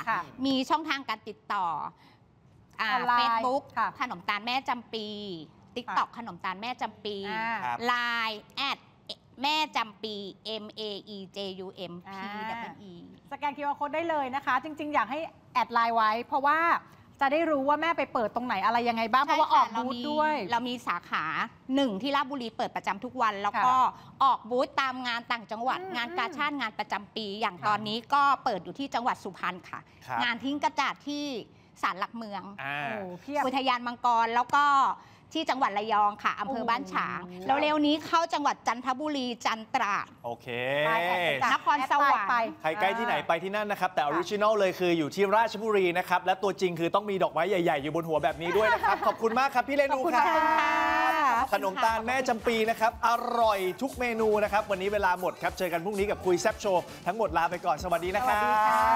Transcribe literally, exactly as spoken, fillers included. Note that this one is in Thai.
มีช่องทางการติดต่อเฟซบุ๊กขนมตาลแม่จำปีติ๊กต็อกขนมตาลแม่จำปีไลน์แอดแม่จำปี M A E J U M P W E สแกน คิว อาร์ Code ได้เลยนะคะจริงๆอยากให้แอดไลน์ไว้เพราะว่าจะได้รู้ว่าแม่ไปเปิดตรงไหนอะไรยังไงบ้างเพราะว่าออกบูธด้วยเรามีสาขาหนึ่งที่ราชบุรีเปิดประจำทุกวันแล้วก็ออกบูธตามงานต่างจังหวัดงานกาชาดงานประจำปีอย่างตอนนี้ก็เปิดอยู่ที่จังหวัดสุพรรณค่ะงานทิ้งกระจาดที่ศาลหลักเมืองอุทยานมังกรแล้วก็ที่จังหวัดระยองค่ะอำเภอบ้านฉางแล้วเร็วนี้เข้าจังหวัดจันทบุรีจันตราดโอเคนครสวรรค์ใครใกล้ที่ไหนไปที่นั่นนะครับแต่ออริจินอลเลยคืออยู่ที่ราชบุรีนะครับและตัวจริงคือต้องมีดอกไม้ใหญ่ๆอยู่บนหัวแบบนี้ด้วยนะครับขอบคุณมากครับพี่เรนูครับขนมตาลแม่จำปีนะครับอร่อยทุกเมนูนะครับวันนี้เวลาหมดครับเจอกันพรุ่งนี้กับคุยแซ่บโชว์ทั้งหมดลาไปก่อนสวัสดีนะครับ